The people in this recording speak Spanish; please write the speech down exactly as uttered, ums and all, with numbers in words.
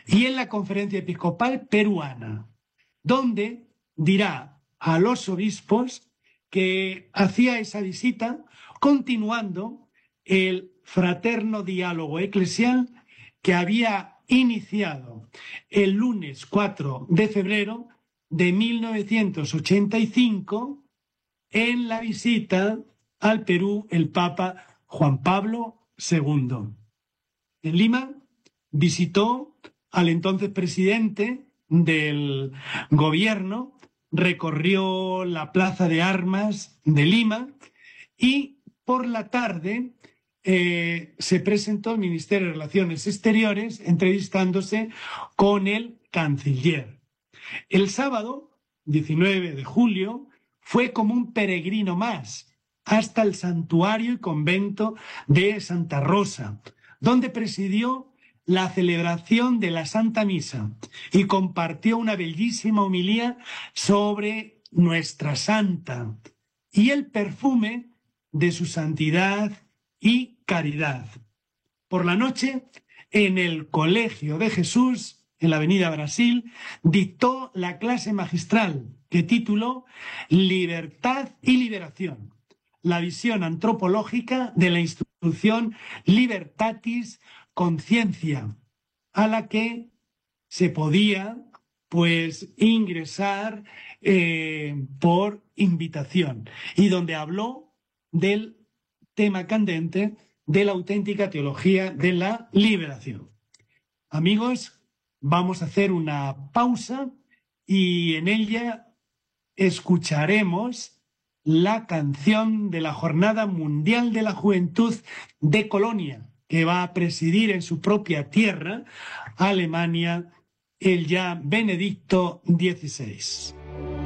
y en la Conferencia Episcopal Peruana, donde dirá a los obispos que hacía esa visita continuando el fraterno diálogo eclesial que había iniciado el lunes cuatro de febrero de mil novecientos ochenta y cinco en la visita al Perú el Papa Juan Pablo segundo. En Lima visitó al entonces presidente del gobierno, recorrió la Plaza de Armas de Lima y por la tarde eh, se presentó al Ministerio de Relaciones Exteriores entrevistándose con el canciller. El sábado, diecinueve de julio, fue como un peregrino más hasta el santuario y convento de Santa Rosa, donde presidió la celebración de la Santa Misa y compartió una bellísima homilía sobre nuestra santa y el perfume de su santidad y caridad. Por la noche, en el Colegio de Jesús, en la Avenida Brasil, dictó la clase magistral que tituló Libertad y Liberación, la visión antropológica de la institución Libertatis Conciencia, a la que se podía pues ingresar eh, por invitación y donde habló del tema candente de la auténtica teología de la liberación. Amigos, vamos a hacer una pausa y en ella escucharemos la canción de la Jornada Mundial de la Juventud de Colonia, que va a presidir en su propia tierra, Alemania, el ya Benedicto dieciséis.